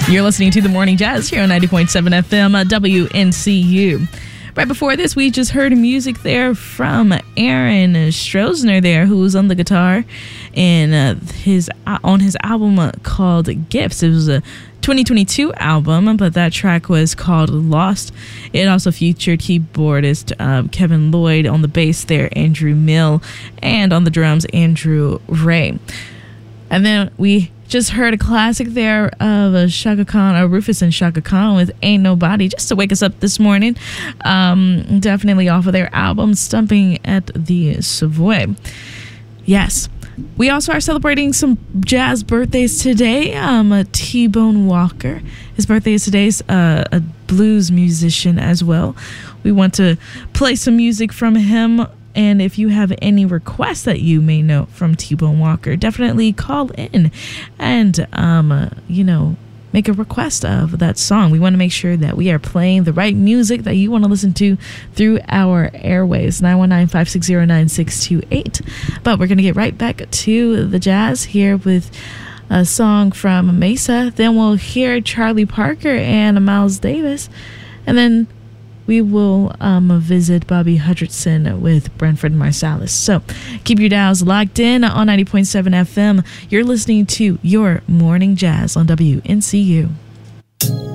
You're listening to The Morning Jazz here on 90.7 FM WNCU. Right before this, we just heard music there from Aaron Stroessner there, who's on the guitar and on his album called Gifts. It was a 2022 album, but that track was called Lost. It also featured keyboardist Kevin Lloyd, on the bass there, Andrew Mill, and on the drums, Andrew Ray. And then we just heard a classic there of Chaka Khan, Rufus and Chaka Khan with Ain't Nobody, just to wake us up this morning. Definitely off of their album, Stumping at the Savoy. Yes. We also are celebrating some jazz birthdays today. T-Bone Walker. His birthday is today. He's a blues musician as well. We want to play some music from him. And if you have any requests that you may know from T-Bone Walker, definitely call in and, make a request of that song. We want to make sure that we are playing the right music that you want to listen to through our airwaves, 919-560-9628. But we're going to get right back to the jazz here with a song from Mesa. Then we'll hear Charlie Parker and Miles Davis. And then we will visit Bobby Hutcherson with Brentford Marsalis. So keep your dials locked in on 90.7 FM. You're listening to Your Morning Jazz on WNCU.